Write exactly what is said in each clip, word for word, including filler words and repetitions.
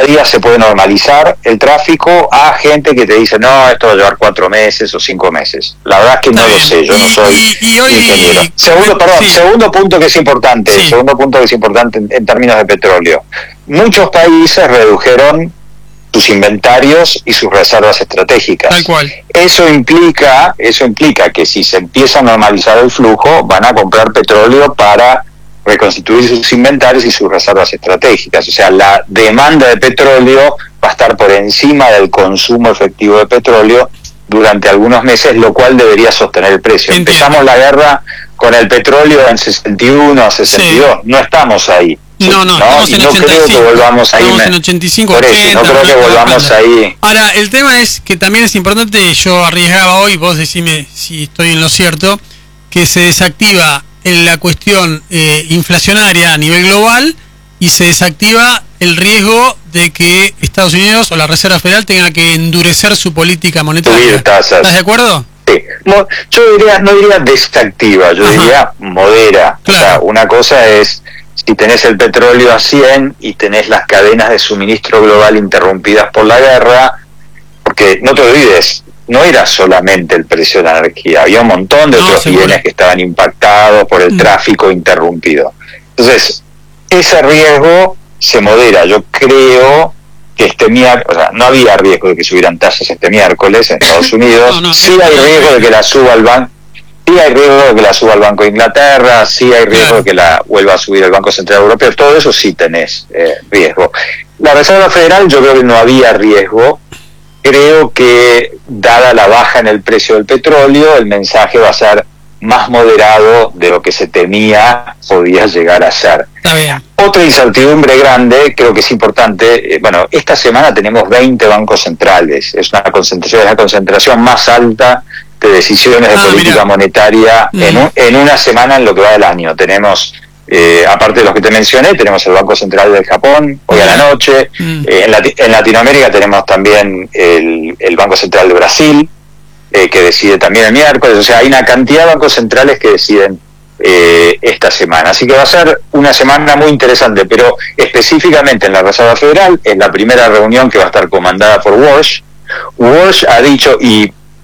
días se puede normalizar el tráfico, a gente que te dice, no, esto va a llevar cuatro meses o cinco meses. La verdad es que no lo sé, yo no soy y, y hoy, ingeniero. Segundo, perdón, sí. segundo punto que es importante, Sí. segundo punto que es importante en, en términos de petróleo. Muchos países redujeron sus inventarios y sus reservas estratégicas. Tal cual. Eso implica, eso implica que si se empieza a normalizar el flujo, van a comprar petróleo para reconstituir sus inventarios y sus reservas estratégicas. O sea, la demanda de petróleo va a estar por encima del consumo efectivo de petróleo durante algunos meses, lo cual debería sostener el precio. Entiendo. Empezamos la guerra con el petróleo en sesenta y uno, sesenta y dos, sí. No estamos ahí. No, no, ¿no? estamos y en no ochenta y cinco. Creo que volvamos ahí. Estamos en ochenta y cinco, por eso, ochenta, no creo que volvamos ahí. Ahora, el tema es que también es importante, yo arriesgaba hoy, vos decime si estoy en lo cierto, que se desactiva en la cuestión eh, inflacionaria a nivel global y se desactiva el riesgo de que Estados Unidos o la Reserva Federal tenga que endurecer su política monetaria. ¿Estás de acuerdo? Sí. Yo diría, no diría desactiva, yo Ajá. diría modera. Claro. O sea, una cosa es si tenés el petróleo a cien y tenés las cadenas de suministro global interrumpidas por la guerra, porque no te olvides, no era solamente el precio de la energía, había un montón de no, otros seguro. bienes que estaban impactados por el mm. tráfico interrumpido. Entonces, ese riesgo se modera. Yo creo que este miércoles, o sea, no había riesgo de que subieran tasas este miércoles en Estados Unidos, no, no, sí hay riesgo de que la suba el banco, sí hay riesgo de que la suba el Banco de Inglaterra, sí hay riesgo claro. de que la vuelva a subir el Banco Central Europeo, todo eso sí tenés eh, riesgo. La Reserva Federal yo creo que no había riesgo. Creo que, dada la baja en el precio del petróleo, el mensaje va a ser más moderado de lo que se temía podía llegar a ser. Otra incertidumbre grande, creo que es importante, eh, bueno, esta semana tenemos veinte bancos centrales, es una concentración, es la concentración más alta de decisiones de ah, política mira. monetaria mm. en, un, en una semana en lo que va del año. Tenemos... Eh, aparte de los que te mencioné, tenemos el Banco Central del Japón hoy a la noche, mm. eh, en, Lati- en Latinoamérica tenemos también el, el Banco Central de Brasil, eh, que decide también el miércoles. O sea, hay una cantidad de bancos centrales que deciden eh, esta semana, así que va a ser una semana muy interesante, pero específicamente en la Reserva Federal, es la primera reunión que va a estar comandada por Walsh. Walsh ha dicho, y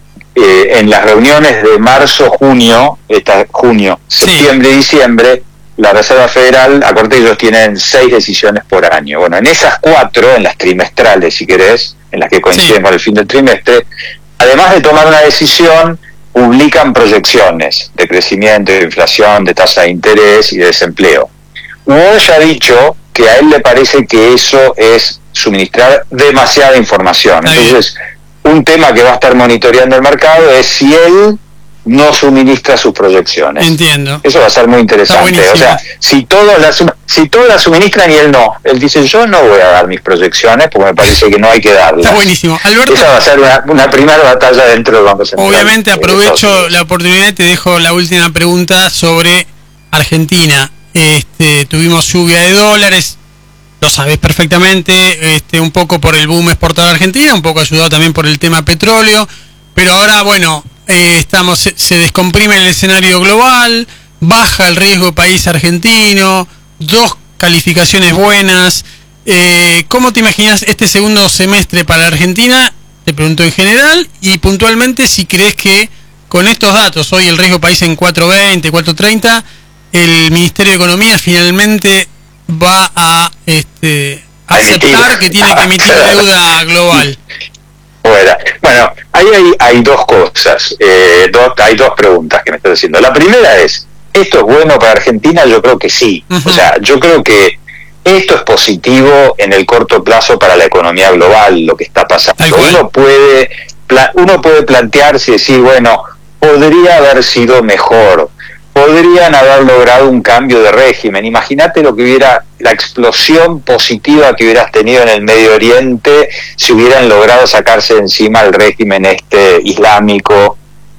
eh, en las reuniones de marzo, junio, esta, junio, septiembre y sí. diciembre, la Reserva Federal, acuérdate que ellos tienen seis decisiones por año. Bueno, en esas cuatro, en las trimestrales, si querés, en las que coinciden sí. con el fin del trimestre, además de tomar una decisión, publican proyecciones de crecimiento, de inflación, de tasa de interés y de desempleo. Walsh ha dicho que a él le parece que eso es suministrar demasiada información. Entonces, un tema que va a estar monitoreando el mercado es si él no suministra sus proyecciones. Entiendo. Eso va a ser muy interesante. O sea, si todos las si todos las suministran y él no, él dice yo no voy a dar mis proyecciones porque me parece que no hay que darlas. Está buenísimo. Alberto, esa va a ser una, una primera batalla dentro del Banco Central. Obviamente aprovecho la oportunidad y te dejo la última pregunta sobre Argentina. Este, tuvimos lluvia de dólares, lo sabés perfectamente, este, un poco por el boom exportador de Argentina, un poco ayudado también por el tema petróleo, pero ahora, bueno, eh, estamos se, se descomprime el escenario global, baja el riesgo país argentino, dos calificaciones buenas. Eh, ¿Cómo te imaginas este segundo semestre para Argentina? Te pregunto en general y puntualmente si crees que con estos datos, hoy el riesgo país en cuatro veinte, cuatro treinta, el Ministerio de Economía finalmente va a este, aceptar que tiene que emitir deuda global. Bueno, bueno ahí hay, hay dos cosas, eh, dos, hay dos preguntas que me estás haciendo. La primera es, ¿esto es bueno para Argentina? Yo creo que sí. Uh-huh. O sea, yo creo que esto es positivo en el corto plazo para la economía global, lo que está pasando. Uno puede, uno puede plantearse y decir, bueno, podría haber sido mejor. Podrían haber logrado un cambio de régimen. Imagínate lo que hubiera, la explosión positiva que hubieras tenido en el Medio Oriente si hubieran logrado sacarse de encima el régimen este islámico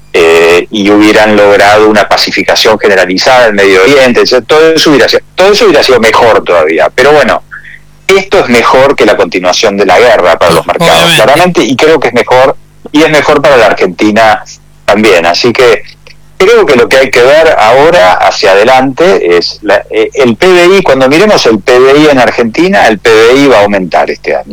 eh, y hubieran logrado una pacificación generalizada del Medio Oriente. O sea, todo eso hubiera sido, todo eso hubiera sido mejor todavía. Pero bueno, esto es mejor que la continuación de la guerra para los mercados, obviamente. Claramente, y creo que es mejor, y es mejor para la Argentina también. Así que creo que lo que hay que ver ahora hacia adelante es la, eh, el P B I. Cuando miremos el P B I en Argentina, el P B I va a aumentar este año.